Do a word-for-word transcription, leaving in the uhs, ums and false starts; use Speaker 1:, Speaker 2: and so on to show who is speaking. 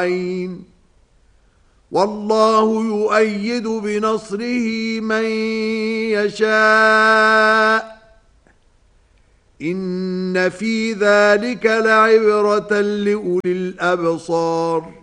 Speaker 1: والله يؤيد بنصره من يشاء إن في ذلك لعبرة لأولي الأبصار